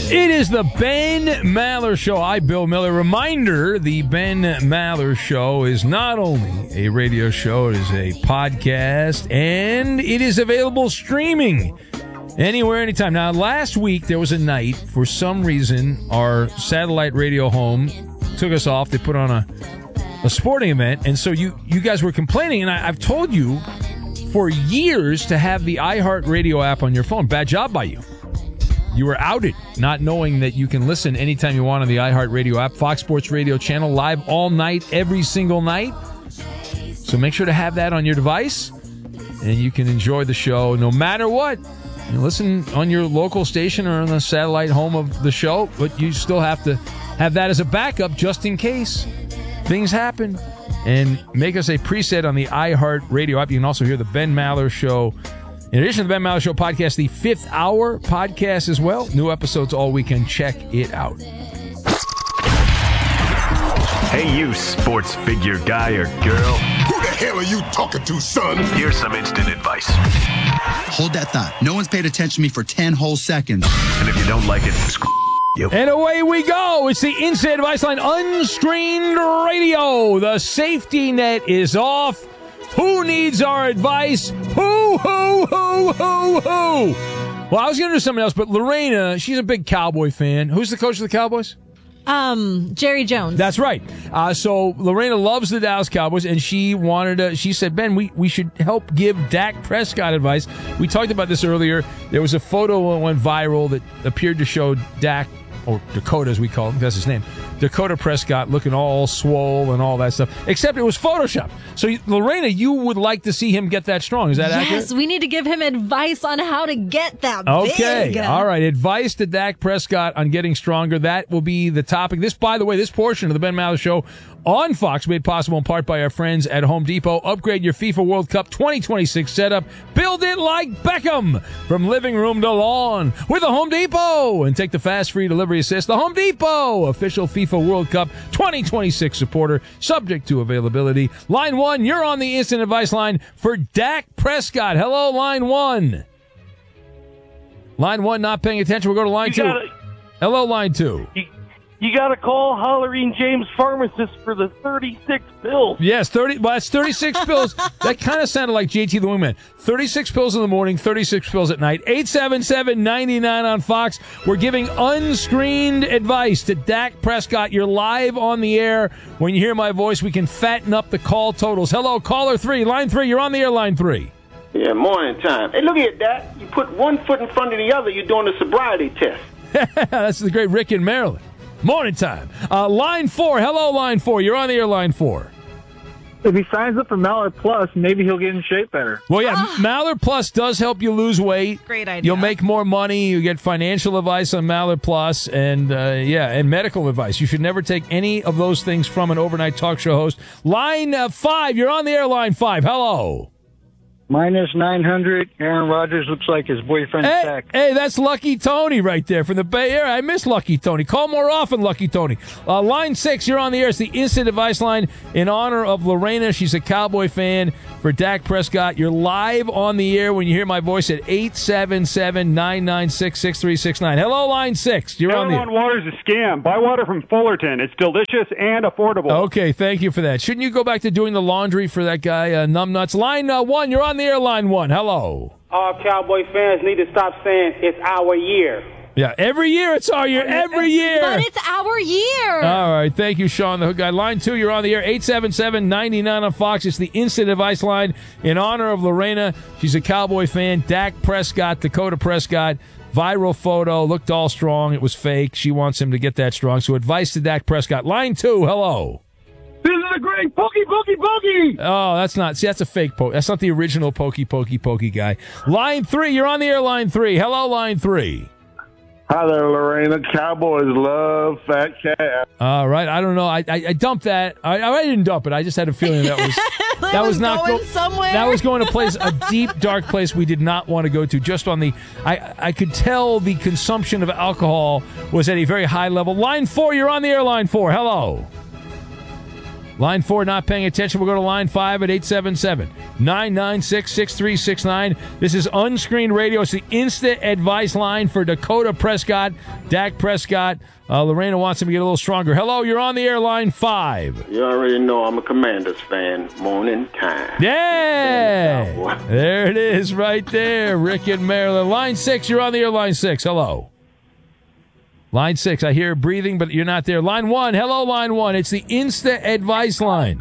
It is the Ben Maller Show. I'm Bill Miller. Reminder, the Ben Maller Show is not only a radio show, it is a podcast, and it is available streaming anywhere, anytime. Now, last week, there was a night, for some reason, our satellite radio home took us off. They put on a sporting event, and so you guys were complaining, and I've told you for years to have the iHeartRadio app on your phone. Bad job by you. You were outed, not knowing that you can listen anytime you want on the iHeartRadio app. Fox Sports Radio channel, live all night, every single night. So make sure to have that on your device, and you can enjoy the show no matter what. You listen on your local station or on the satellite home of the show, but you still have to have that as a backup just in case things happen. And make us a preset on the iHeartRadio app. You can also hear the Ben Maller Show. In addition to the Ben Maller Show podcast, the Fifth Hour podcast as well. New episodes all weekend. Check it out. Hey, you sports figure guy or girl. Who the hell are you talking to, son? Here's some instant advice. Hold that thought. No one's paid attention to me for 10 whole seconds. And if you don't like it, screw you. And away we go. It's the Instant Advice Line Unscreened Radio. The safety net is off. Who needs our advice? Who? Well, I was going to do something else, but Lorena, she's a big Cowboy fan. Who's the coach of the Cowboys? Jerry Jones. That's right. So Lorena loves the Dallas Cowboys, and she said, Ben, we should help give Dak Prescott advice. We talked about this earlier. There was a photo that went viral that appeared to show Dak, or Dakota as we call him, that's his name, Dakota Prescott looking all swole and all that stuff, except it was Photoshopped. So, Lorena, you would like to see him get that strong. Is that accurate? Yes, we need to give him advice on how to get that okay. big. All right. Advice to Dak Prescott on getting stronger. That will be the topic. By the way, this portion of the Ben Maller Show on Fox, made possible in part by our friends at Home Depot. Upgrade your FIFA World Cup 2026 setup. Build it like Beckham, from living room to lawn with a Home Depot. And take the fast free delivery assist. The Home Depot, official FIFA World Cup 2026 supporter, subject to availability. Line 1, you're on the instant advice line for Dak Prescott. Hello, line 1. Line 1 not paying attention. We'll go to line 2. Hello, line 2. You got to call Hollerine James Pharmacist for the 36 pills. Yes, that's 36 pills. That kind of sounded like JT the Wingman. 36 pills in the morning, 36 pills at night. 877-99 on Fox. We're giving unscreened advice to Dak Prescott. You're live on the air. When you hear my voice, we can fatten up the call totals. Hello, caller 3. Line 3, you're on the air, line 3. Yeah, morning time. Hey, look at that. You put one foot in front of the other, you're doing a sobriety test. That's the great Rick in Maryland. Morning time. Line 4. Hello, line 4. You're on the air, line 4. If he signs up for Maller Plus, maybe he'll get in shape better. Well, yeah, Maller Plus does help you lose weight. Great idea. You'll make more money. You get financial advice on Maller Plus, and and medical advice. You should never take any of those things from an overnight talk show host. Line 5. You're on the air, line 5. Hello. Minus 900. Aaron Rodgers looks like his boyfriend's back. Hey, that's Lucky Tony right there from the Bay Area. I miss Lucky Tony. Call more often, Lucky Tony. Line 6, you're on the air. It's the instant advice line in honor of Lorena. She's a Cowboy fan for Dak Prescott. You're live on the air when you hear my voice at 877-996-6369. Hello, line 6. You're on the air. Water's a scam. Buy water from Fullerton. It's delicious and affordable. Okay, thank you for that. Shouldn't you go back to doing the laundry for that guy, Numbnuts? Line 1, you're on the air, line 1. Hello. All Cowboy fans need to stop saying it's our year. Yeah, every year it's our year. Every year. But it's our year. All right. Thank you, Sean, the hook guy. Line 2, you're on the air. 877-99 on Fox. It's the instant advice line in honor of Lorena. She's a Cowboy fan. Dak Prescott, Dakota Prescott. Viral photo. Looked all strong. It was fake. She wants him to get that strong. So advice to Dak Prescott. Line 2, hello. This is a great Pokey. Oh, that's not. See, that's a fake poke. That's not the original Pokey guy. Line 3, you're on the air, line 3. Hello, line 3. Hi there, Lorena. Cowboys love fat cat. All right. I don't know. I dumped that. I didn't dump it. I just had a feeling that was that was not going somewhere. That was going to a deep, dark place we did not want to go to. Just on the, I could tell the consumption of alcohol was at a very high level. Line 4, you're on the air. Line 4. Hello. Line 4 not paying attention. We'll go to line 5 at 996-6369. This is Unscreened Radio. It's the instant advice line for Dakota Prescott, Dak Prescott. Lorena wants him to get a little stronger. Hello, you're on the air, line 5. You already know I'm a Commanders fan. Morning time. Yeah! There it is right there, Rick in Maryland. Line 6, you're on the air, line 6. Hello. Line 6, I hear breathing, but you're not there. Line 1, hello, line 1. It's the instant advice line.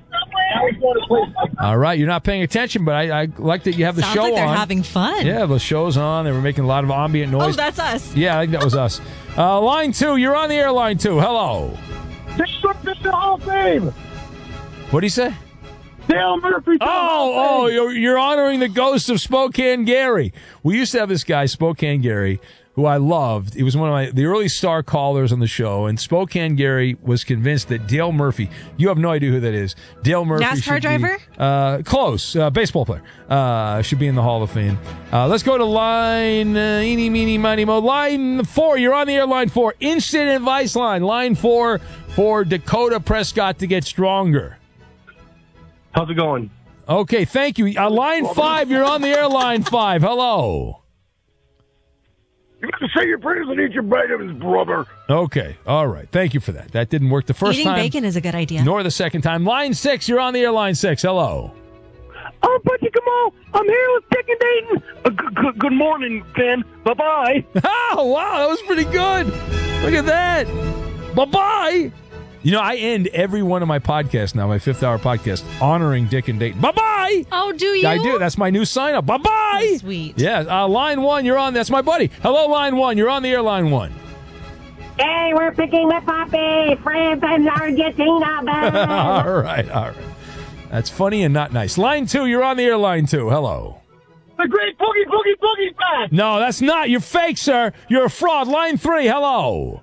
All right, you're not paying attention, but I like that you have the Sounds show like they're on. having fun. Yeah, the show's on. They were making a lot of ambient noise. Oh, that's us. Yeah, I think that was us. Line 2, you're on the air, line 2. Hello. Hall of Fame. What do you say? Dale Murphy. You're honoring the ghost of Spokane Gary. We used to have this guy, Spokane Gary, who I loved. He was one of the early star callers on the show, and Spokane Gary was convinced that Dale Murphy, you have no idea who that is. Dale Murphy NASCAR driver? Close. Baseball player. Should be in the Hall of Fame. Let's go to line eeny, meeny, miny, mo. Line 4. You're on the air, line 4. Instant advice line. Line 4 for Dakota Prescott to get stronger. How's it going? Okay, thank you. Line 5. You're on the air, line 5. Hello. You got to say your prayers and eat your vitamins, brother. Okay, all right. Thank you for that. That didn't work the first time. Eating bacon is a good idea. Nor the second time. Line 6, you're on the air, line 6. Hello. I'm Butchie Kamal. I'm here with Dick and Dayton. Good morning, Ben. Bye-bye. Oh, wow, that was pretty good. Look at that. Bye-bye. You know, I end every one of my podcasts now, my 5th hour podcast, honoring Dick and Dayton. Bye-bye. Oh, do you? I do. That's my new sign-up. Bye-bye. Oh, sweet. Yeah, line 1, you're on. That's my buddy. Hello, line 1. You're on the air, line 1. Hey, we're picking the puppy. France and Argentina, Ben. All right. That's funny and not nice. Line 2, you're on the air, line 2. Hello. The great boogie back. No, that's not. You're fake, sir. You're a fraud. Line 3, hello.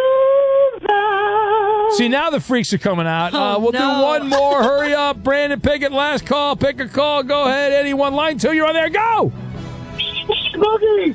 See, now the freaks are coming out. We'll do one more. Hurry up. Brandon Pickett, last call. Pick a call. Go ahead. Anyone. Line 2, you're on there. Go. Boogie.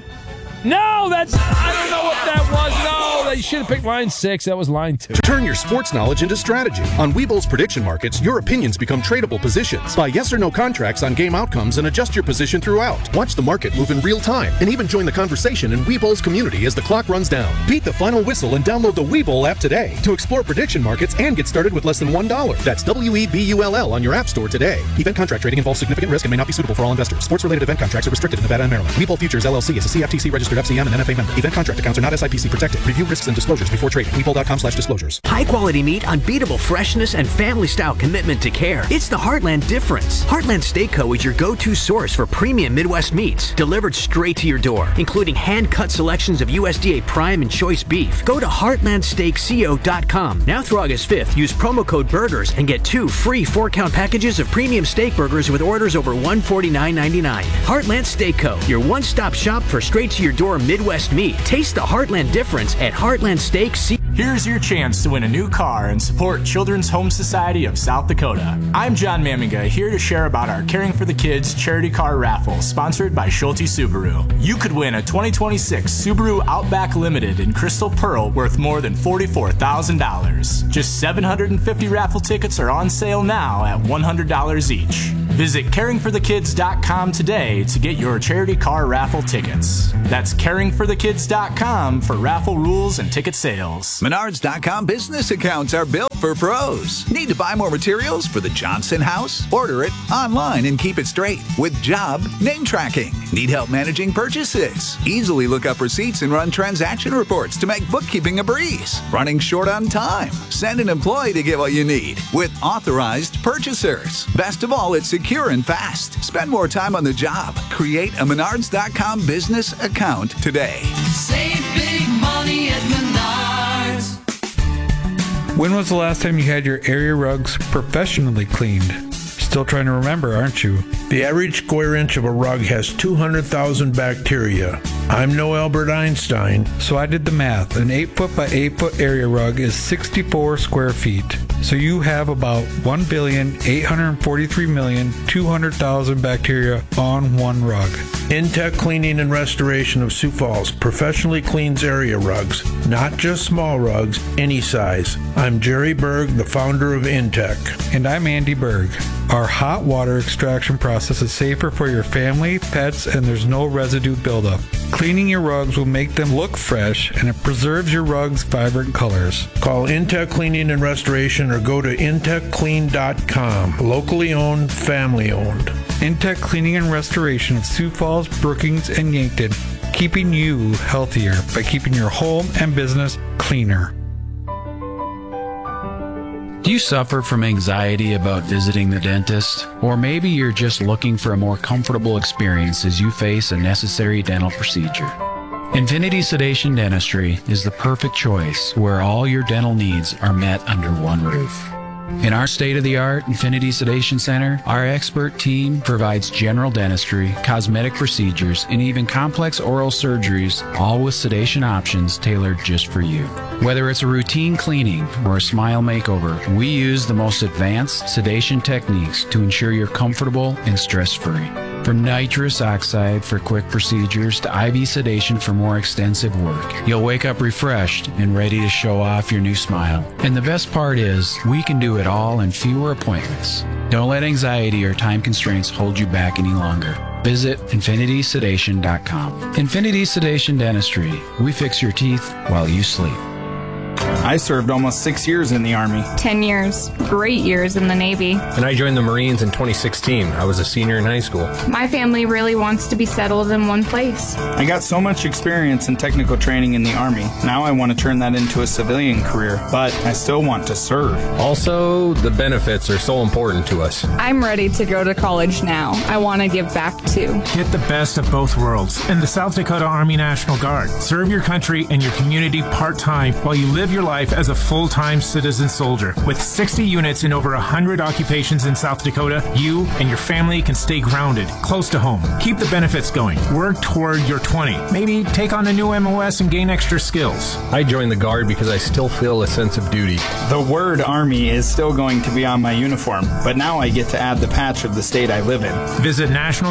No, I don't know what that was. No, you should have picked line 6. That was line 2. Turn your sports knowledge into strategy. On Webull's prediction markets, your opinions become tradable positions. Buy yes or no contracts on game outcomes and adjust your position throughout. Watch the market move in real time and even join the conversation in Webull's community as the clock runs down. Beat the final whistle and download the Webull app today to explore prediction markets and get started with less than $1. That's WEBULL on your app store today. Event contract trading involves significant risk and may not be suitable for all investors. Sports-related event contracts are restricted in Nevada and Maryland. Webull Futures LLC is a CFTC registered FCM and NFA member. Event contract accounts are not SIPC protected. Review risks and disclosures before trading. Webull.com/disclosures. High quality meat, unbeatable freshness, and family style commitment to care. It's the Heartland difference. Heartland Steak Co. is your go-to source for premium Midwest meats, delivered straight to your door, including hand-cut selections of USDA prime and choice beef. Go to heartlandsteakco.com. Now through August 5th, use promo code BURGERS and get 2 free 4-count packages of premium steak burgers with orders over $149.99. Heartland Steak Co., your one-stop shop for straight-to-your-door Midwest meat. Taste the Heartland difference at Heartland Steak Co. Here's your chance to win a new car and support Children's Home Society of South Dakota. I'm John Maminga, here to share about our Caring for the Kids charity car raffle, sponsored by Schulte Subaru. You could win a 2026 Subaru Outback Limited in Crystal Pearl worth more than $44,000. Just 750 raffle tickets are on sale now at $100 each. Visit caringforthekids.com today to get your charity car raffle tickets. That's caringforthekids.com for raffle rules and ticket sales. Menards.com business accounts are built for pros. Need to buy more materials for the Johnson house? Order it online and keep it straight with job name tracking. Need help managing purchases? Easily look up receipts and run transaction reports to make bookkeeping a breeze. Running short on time? Send an employee to get what you need with authorized purchasers. Best of all, it's secure and fast. Spend more time on the job. Create a Menards.com business account today. Save big money at Menards. When was the last time you had your area rugs professionally cleaned? Still trying to remember, aren't you? The average square inch of a rug has 200,000 bacteria. I'm no Albert Einstein. So I did the math. An 8-foot by 8-foot area rug is 64 square feet. So you have about 1,843,200,000 bacteria on one rug. Intech Cleaning and Restoration of Sioux Falls professionally cleans area rugs, not just small rugs, any size. I'm Jerry Berg, the founder of Intech. And I'm Andy Berg. Our hot water extraction process is safer for your family, pets, and there's no residue buildup. Cleaning your rugs will make them look fresh, and it preserves your rugs' vibrant colors. Call Intech Cleaning and Restoration or go to intechclean.com. Locally owned, family owned. Intech Cleaning and Restoration of Sioux Falls, Brookings, and Yankton, keeping you healthier by keeping your home and business cleaner. Do you suffer from anxiety about visiting the dentist? Or maybe you're just looking for a more comfortable experience as you face a necessary dental procedure. Infinity Sedation Dentistry is the perfect choice where all your dental needs are met under one roof. In our state-of-the-art Infinity Sedation Center, our expert team provides general dentistry, cosmetic procedures, and even complex oral surgeries, all with sedation options tailored just for you. Whether it's a routine cleaning or a smile makeover, we use the most advanced sedation techniques to ensure you're comfortable and stress-free. From nitrous oxide for quick procedures to IV sedation for more extensive work, you'll wake up refreshed and ready to show off your new smile. And the best part is, we can do it all in fewer appointments. Don't let anxiety or time constraints hold you back any longer. Visit infinitysedation.com. Infinity Sedation Dentistry. We fix your teeth while you sleep. I served almost 6 years in the Army. 10 years. Great years in the Navy. And I joined the Marines in 2016. I was a senior in high school. My family really wants to be settled in one place. I got so much experience in technical training in the Army. Now I want to turn that into a civilian career, but I still want to serve. Also, the benefits are so important to us. I'm ready to go to college now. I want to give back too. Get the best of both worlds in the South Dakota Army National Guard. Serve your country and your community part-time while you live your life as a full-time citizen soldier. With 60 units in over 100 occupations in South Dakota, you and your family can stay grounded, close to home. Keep the benefits going. Work toward your 20. Maybe take on a new MOS and gain extra skills. I joined the Guard because I still feel a sense of duty. The word Army is still going to be on my uniform, but now I get to add the patch of the state I live in. Visit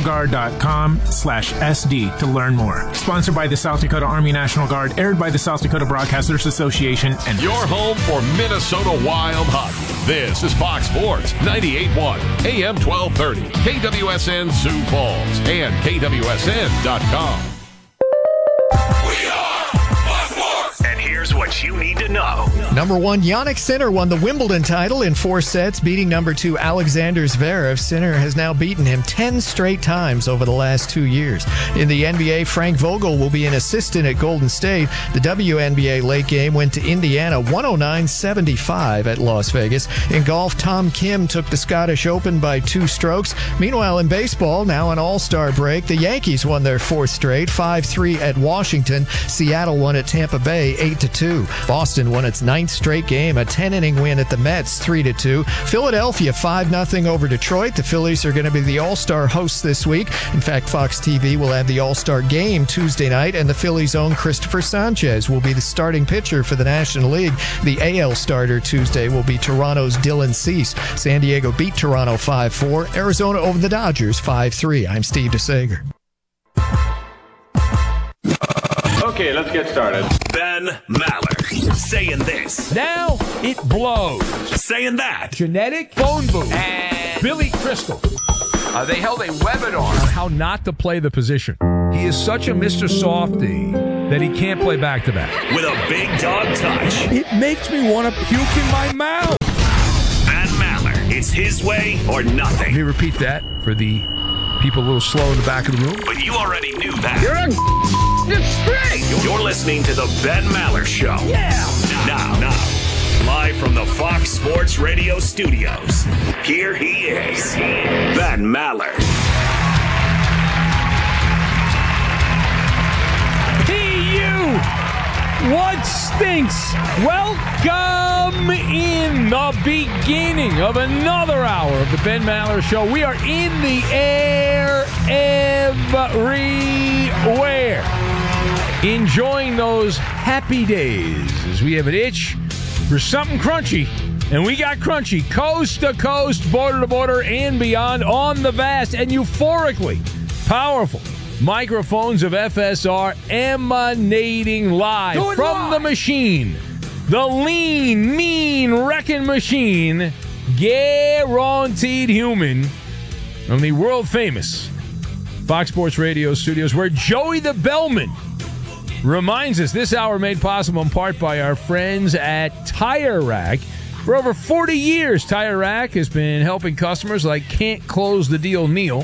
nationalguard.com/SD to learn more. Sponsored by the South Dakota Army National Guard, aired by the South Dakota Broadcasters Association, and your home for Minnesota Wild hockey. This is Fox Sports 98.1 AM 1230 KWSN Sioux Falls and KWSN.com. And here's what you need to know. Number 1, Jannik Sinner won the Wimbledon title in 4 sets, beating number 2 Alexander Zverev. Sinner has now beaten him 10 straight times over the last 2 years. In the NBA, Frank Vogel will be an assistant at Golden State. The WNBA late game went to Indiana 109-75 at Las Vegas. In golf, Tom Kim took the Scottish Open by 2 strokes. Meanwhile, in baseball, now an all-star break, the Yankees won their 4th straight, 5-3 at Washington. Seattle won at Tampa Bay 8-2. Boston won its 9th straight game, a 10-inning win at the Mets 3-2. Philadelphia 5-0 over Detroit. The Phillies are going to be the all-star hosts this week. In fact, Fox TV will have the all-star game Tuesday night, and the Phillies' own Christopher Sanchez will be the starting pitcher for the National League. The AL starter Tuesday will be Toronto's Dylan Cease. San Diego beat Toronto 5-4. Arizona over the Dodgers 5-3. I'm Steve DeSager. Okay, let's get started. Ben Maller saying this. Now it blows. Saying that. Genetic phone booth. And Billy Crystal. They held a webinar on how not to play the position. He is such a Mr. Softy that he can't play back-to-back. With a big dog touch. It makes me want to puke in my mouth. Ben Maller. It's his way or nothing. Let me repeat that for the people a little slow in the back of the room. But you already knew that. It's straight. You're listening to the Ben Maller Show. Yeah. Now, live from the Fox Sports Radio studios, here he is, Ben Maller. P.U. What stinks? Welcome in the beginning of another hour of the Ben Maller Show. We are in the air everywhere, enjoying those happy days as we have an itch for something crunchy. And we got crunchy coast to coast, border to border, and beyond on the vast and euphorically powerful microphones of FSR emanating live from the machine. The lean, mean, wrecking machine guaranteed human from the world-famous Fox Sports Radio studios, where Joey the Bellman reminds us this hour made possible in part by our friends at Tire Rack. For over 40 years, Tire Rack has been helping customers like Can't Close the Deal Neil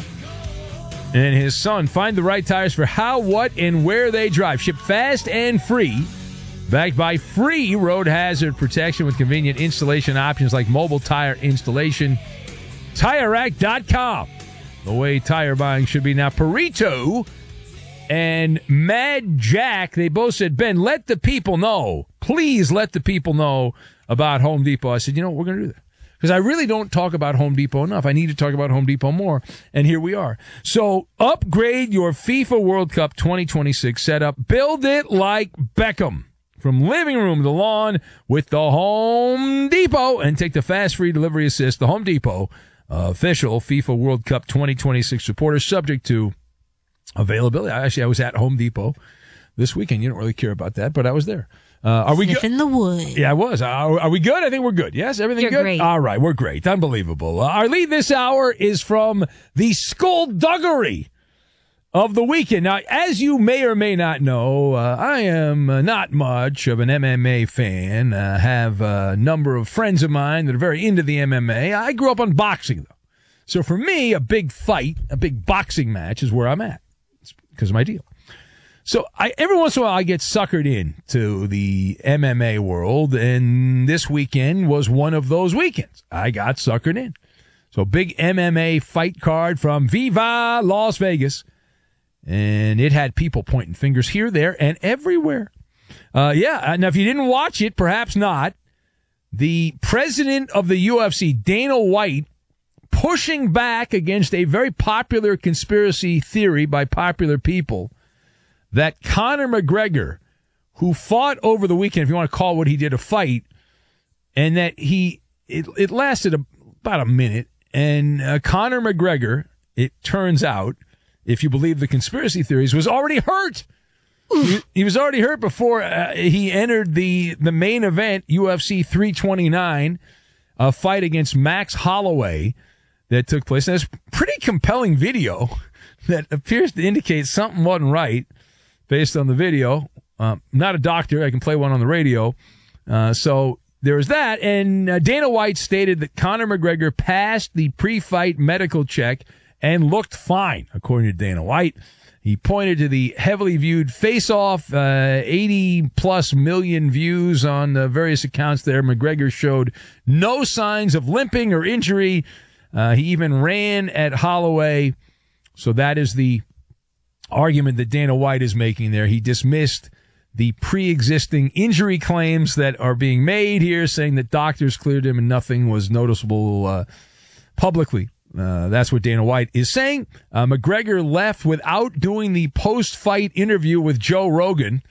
and his son find the right tires for how, what, and where they drive. Shipped fast and free. Backed by free road hazard protection with convenient installation options like mobile tire installation. TireRack.com. The way tire buying should be. Now, Perito and Mad Jack, they both said, Ben, let the people know. Please let the people know about Home Depot. I said, you know what, we're going to do that. Because I really don't talk about Home Depot enough. I need to talk about Home Depot more. And here we are. So upgrade your FIFA World Cup 2026 setup. Build it like Beckham. From living room to lawn with the Home Depot. And take the fast free delivery assist. The Home Depot official FIFA World Cup 2026 supporter, subject to availability. I was at Home Depot this weekend. You don't really care about that, but I was there. Are we good? In the woods. Yeah, I was. Are we good? I think we're good. Yes, everything good? Great. All right, we're great. Unbelievable. Our lead this hour is from the skullduggery of the weekend. Now, as you may or may not know, I am not much of an MMA fan. I have a number of friends of mine that are very into the MMA. I grew up on boxing, though. So for me, a big fight, a big boxing match is where I'm at. It's because of my deal. So every once in a while I get suckered into the MMA world, and this weekend was one of those weekends. I got suckered in. So big MMA fight card from Viva Las Vegas, and it had people pointing fingers here, there, and everywhere. Now if you didn't watch it, perhaps not, the president of the UFC, Dana White, pushing back against a very popular conspiracy theory by popular people that Conor McGregor, who fought over the weekend, if you want to call what he did a fight, and that it lasted about a minute, and Conor McGregor, it turns out, if you believe the conspiracy theories, was already hurt. He was already hurt before he entered the main event, UFC 329, a fight against Max Holloway that took place. And it's a pretty compelling video that appears to indicate something wasn't right. Based on the video. Not a doctor. I can play one on the radio. So there was that. And Dana White stated that Conor McGregor passed the pre-fight medical check and looked fine, according to Dana White. He pointed to the heavily viewed face-off, 80-plus million views on the various accounts there. McGregor showed no signs of limping or injury. He even ran at Holloway. So that is the argument that Dana White is making there. He dismissed the pre-existing injury claims that are being made here, saying that doctors cleared him and nothing was noticeable publicly. That's what Dana White is saying. McGregor left without doing the post-fight interview with Joe Rogan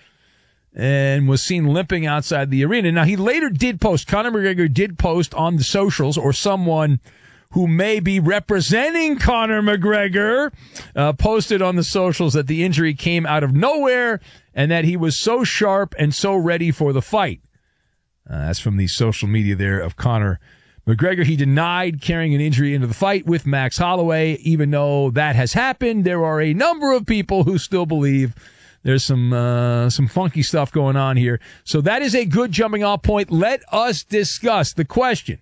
and was seen limping outside the arena. Now, he later did post, Conor McGregor did post on the socials, or someone who may be representing Conor McGregor, posted on the socials that the injury came out of nowhere and that he was so sharp and so ready for the fight. That's from the social media there of Conor McGregor. He denied carrying an injury into the fight with Max Holloway. Even though that has happened, there are a number of people who still believe there's some funky stuff going on here. So that is a good jumping off point. Let us discuss the question.